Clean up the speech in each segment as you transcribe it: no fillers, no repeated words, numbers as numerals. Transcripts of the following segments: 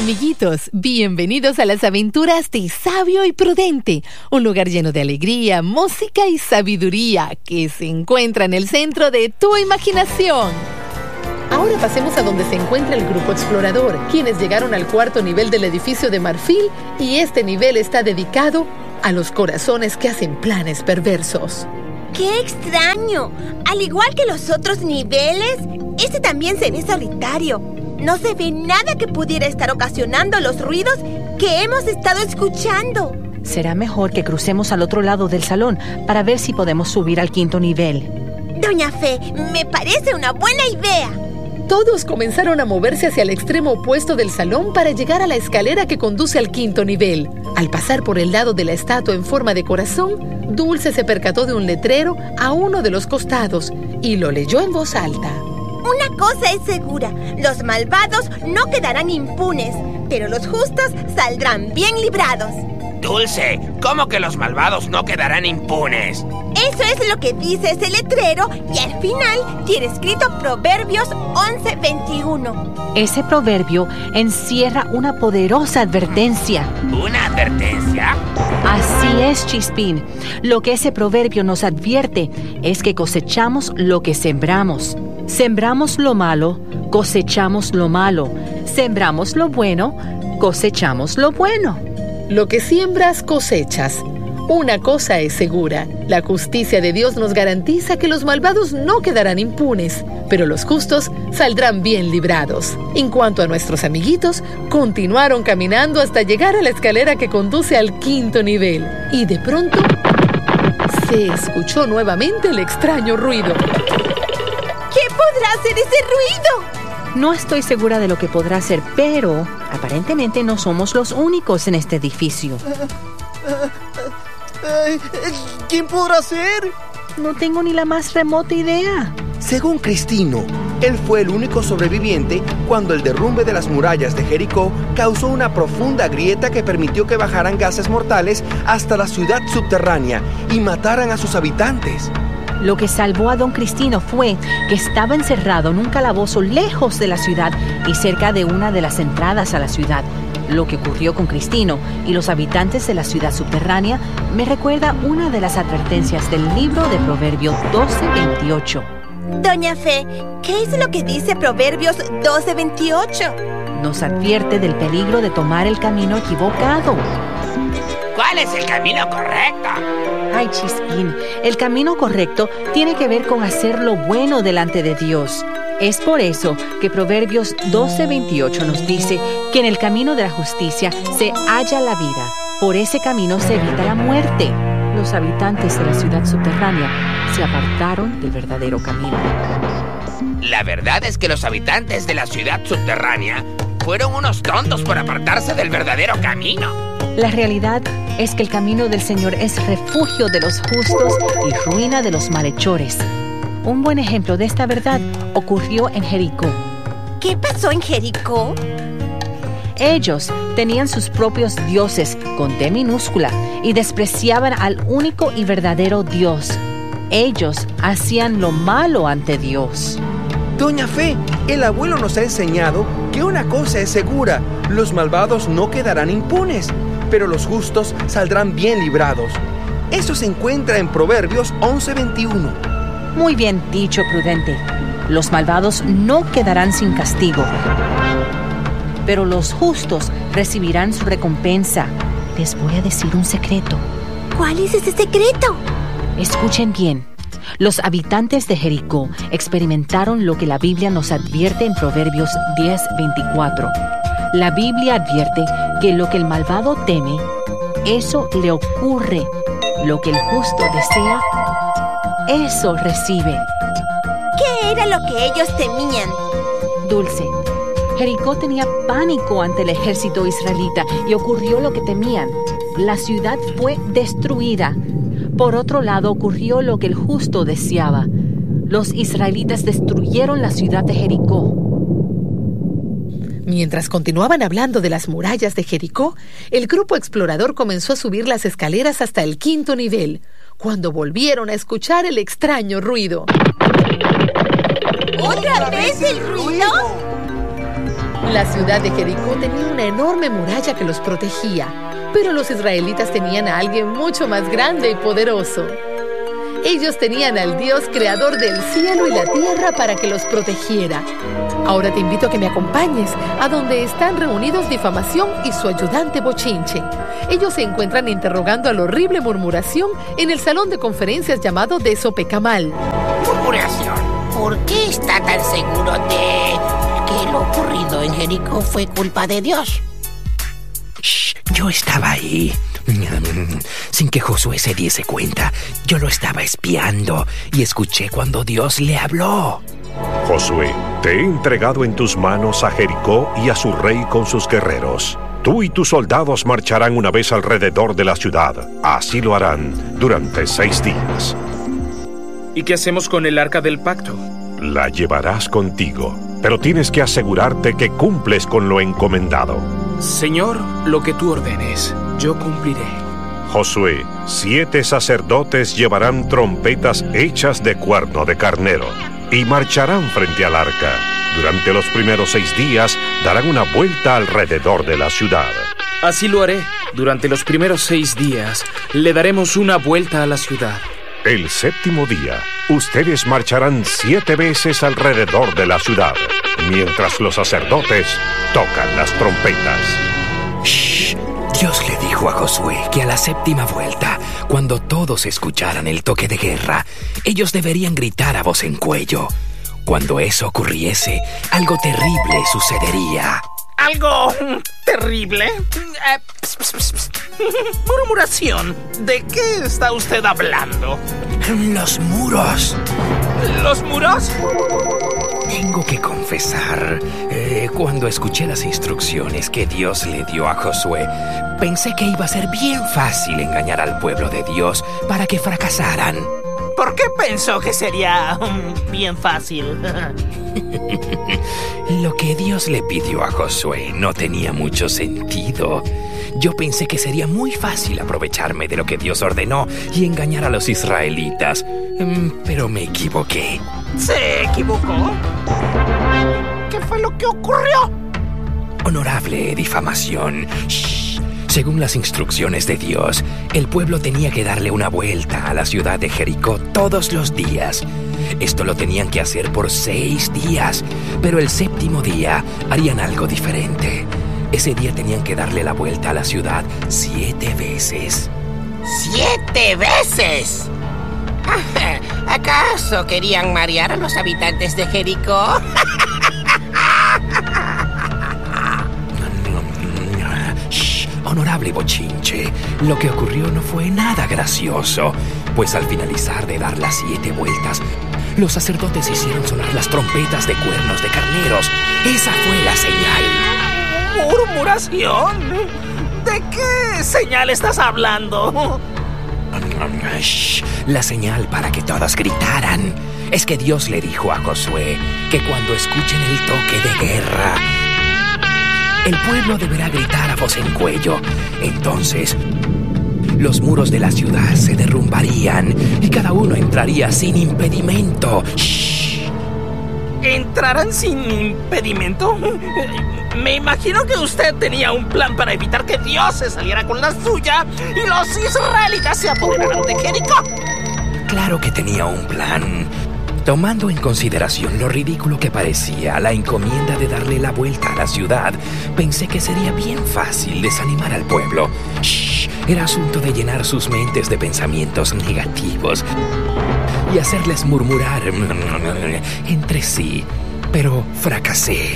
Amiguitos, bienvenidos a las aventuras de Sabio y Prudente, un lugar lleno de alegría, música y sabiduría que se encuentra en el centro de tu imaginación. Ahora pasemos a donde se encuentra el grupo explorador, quienes llegaron al 4º nivel del edificio de marfil, y este nivel está dedicado a los corazones que hacen planes perversos. ¡Qué extraño! Al igual que los otros niveles, este también se ve solitario. No se ve nada que pudiera estar ocasionando los ruidos que hemos estado escuchando. Será mejor que crucemos al otro lado del salón para ver si podemos subir al 5º nivel. Doña Fe, me parece una buena idea. Todos comenzaron a moverse hacia el extremo opuesto del salón para llegar a la escalera que conduce al 5º nivel. Al pasar por el lado de la estatua en forma de corazón, Dulce se percató de un letrero a uno de los costados y lo leyó en voz alta. Una cosa es segura, los malvados no quedarán impunes, pero los justos saldrán bien librados. Dulce, ¿cómo que los malvados no quedarán impunes? Eso es lo que dice ese letrero y al final tiene escrito Proverbios 11:21. Ese proverbio encierra una poderosa advertencia. ¿Una advertencia? Así es, Chispín. Lo que ese proverbio nos advierte es que cosechamos lo que sembramos. Sembramos lo malo, cosechamos lo malo. Sembramos lo bueno, cosechamos lo bueno. Lo que siembras, cosechas. Una cosa es segura, la justicia de Dios nos garantiza que los malvados no quedarán impunes, pero los justos saldrán bien librados. En cuanto a nuestros amiguitos, continuaron caminando hasta llegar a la escalera que conduce al 5º nivel, y de pronto se escuchó nuevamente el extraño ruido. ¿Qué podrá ser ese ruido? No estoy segura de lo que podrá ser, pero aparentemente no somos los únicos en este edificio. ¿Quién podrá ser? No tengo ni la más remota idea. Según Cristino, él fue el único sobreviviente cuando el derrumbe de las murallas de Jericó causó una profunda grieta que permitió que bajaran gases mortales hasta la ciudad subterránea y mataran a sus habitantes. Lo que salvó a don Cristino fue que estaba encerrado en un calabozo lejos de la ciudad y cerca de una de las entradas a la ciudad. Lo que ocurrió con Cristino y los habitantes de la ciudad subterránea me recuerda una de las advertencias del libro de Proverbios 12:28. Doña Fe, ¿qué es lo que dice Proverbios 12:28? Nos advierte del peligro de tomar el camino equivocado. ¿Cuál es el camino correcto? Ay, Chispín, el camino correcto tiene que ver con hacer lo bueno delante de Dios. Es por eso que Proverbios 12:28 nos dice que en el camino de la justicia se halla la vida. Por ese camino se evita la muerte. Los habitantes de la ciudad subterránea se apartaron del verdadero camino. La verdad es que los habitantes de la ciudad subterránea fueron unos tontos por apartarse del verdadero camino. La realidad es que el camino del Señor es refugio de los justos y ruina de los malhechores. Un buen ejemplo de esta verdad ocurrió en Jericó. ¿Qué pasó en Jericó? Ellos tenían sus propios dioses con D minúscula y despreciaban al único y verdadero Dios. Ellos hacían lo malo ante Dios. Doña Fe, el abuelo nos ha enseñado que una cosa es segura: los malvados no quedarán impunes, pero los justos saldrán bien librados. Eso se encuentra en Proverbios 11:21. Muy bien dicho, Prudente. Los malvados no quedarán sin castigo, pero los justos recibirán su recompensa. Les voy a decir un secreto. ¿Cuál es ese secreto? Escuchen bien. Los habitantes de Jericó experimentaron lo que la Biblia nos advierte en Proverbios 10:24. La Biblia advierte que lo que el malvado teme, eso le ocurre. Lo que el justo desea, eso recibe. ¿Qué era lo que ellos temían? Dulce, Jericó tenía pánico ante el ejército israelita y ocurrió lo que temían. La ciudad fue destruida. Por otro lado, ocurrió lo que el justo deseaba. Los israelitas destruyeron la ciudad de Jericó. Mientras continuaban hablando de las murallas de Jericó, el grupo explorador comenzó a subir las escaleras hasta el 5º nivel, cuando volvieron a escuchar el extraño ruido. ¿Otra vez el ruido? La ciudad de Jericó tenía una enorme muralla que los protegía, pero los israelitas tenían a alguien mucho más grande y poderoso. Ellos tenían al Dios creador del cielo y la tierra para que los protegiera. Ahora te invito a que me acompañes a donde están reunidos Difamación y su ayudante Bochinche. Ellos se encuentran interrogando a la horrible Murmuración en el salón de conferencias llamado de Sopecamal. Murmuración, ¿por qué está tan seguro de que lo ocurrido en Jericó fue culpa de Dios? Shh, yo estaba ahí. Sin que Josué se diese cuenta, yo lo estaba espiando y escuché cuando Dios le habló. Josué, te he entregado en tus manos a Jericó y a su rey con sus guerreros. Tú y tus soldados marcharán una vez alrededor de la ciudad. Así lo harán durante 6 días. ¿Y qué hacemos con el arca del pacto? La llevarás contigo, pero tienes que asegurarte que cumples con lo encomendado. Señor, lo que tú ordenes, yo cumpliré. Josué, 7 sacerdotes llevarán trompetas hechas de cuerno de carnero y marcharán frente al arca. Durante los primeros 6 días darán una vuelta alrededor de la ciudad. Así lo haré. Durante los primeros 6 días le daremos una vuelta a la ciudad. El 7º día, ustedes marcharán 7 veces alrededor de la ciudad, mientras los sacerdotes tocan las trompetas. Shh. Dios le dijo a Josué que a la 7ª vuelta, cuando todos escucharan el toque de guerra, ellos deberían gritar a voz en cuello. Cuando eso ocurriese, algo terrible sucedería. ¿Algo terrible? Murmuración, ¿de qué está usted hablando? Los muros. ¿Los muros? Tengo que confesar, cuando escuché las instrucciones que Dios le dio a Josué, pensé que iba a ser bien fácil engañar al pueblo de Dios para que fracasaran. ¿Por qué pensó que sería bien fácil? Lo que Dios le pidió a Josué no tenía mucho sentido. Yo pensé que sería muy fácil aprovecharme de lo que Dios ordenó y engañar a los israelitas, pero me equivoqué. ¿Se equivocó? ¿Qué fue lo que ocurrió? Honorable Difamación. Shh. Según las instrucciones de Dios, el pueblo tenía que darle una vuelta a la ciudad de Jericó todos los días. Esto lo tenían que hacer por 6 días, pero el 7º día harían algo diferente. Ese día tenían que darle la vuelta a la ciudad 7 veces. ¿7 veces? ¿Acaso querían marear a los habitantes de Jericó? Honorable Bochinche, lo que ocurrió no fue nada gracioso, pues al finalizar de dar las 7 vueltas, los sacerdotes hicieron sonar las trompetas de cuernos de carneros. Esa fue la señal. ¿Murmuración? ¿De qué señal estás hablando? La señal para que todos gritaran. Es que Dios le dijo a Josué que cuando escuchen el toque de guerra, el pueblo deberá gritar a voz en cuello. Entonces, los muros de la ciudad se derrumbarían y cada uno entraría sin impedimento. ¡Shh! ¿Entrarán sin impedimento? Me imagino que usted tenía un plan para evitar que Dios se saliera con la suya y los israelitas se apoderaran de Jericó. Claro que tenía un plan. Tomando en consideración lo ridículo que parecía la encomienda de darle la vuelta a la ciudad, pensé que sería bien fácil desanimar al pueblo. Shh, era asunto de llenar sus mentes de pensamientos negativos y hacerles murmurar entre sí, pero fracasé.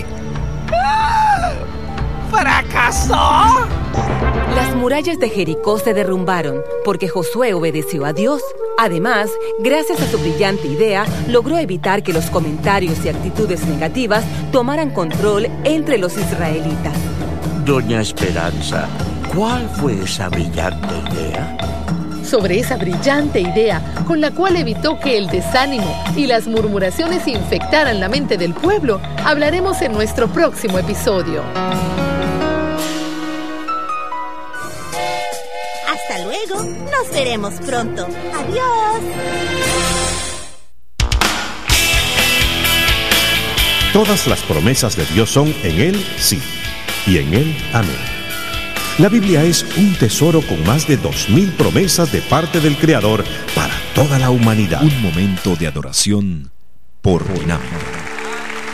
¿Fracasó? Las murallas de Jericó se derrumbaron porque Josué obedeció a Dios. Además, gracias a su brillante idea, logró evitar que los comentarios y actitudes negativas tomaran control entre los israelitas. Doña Esperanza, ¿cuál fue esa brillante idea? Sobre esa brillante idea con la cual evitó que el desánimo y las murmuraciones infectaran la mente del pueblo, hablaremos en nuestro próximo episodio. Hasta luego, nos veremos pronto. Adiós. Todas las promesas de Dios son en Él sí y en Él amén. La Biblia es un tesoro con más de 2000 promesas de parte del Creador para toda la humanidad. Un momento de adoración por Winamp.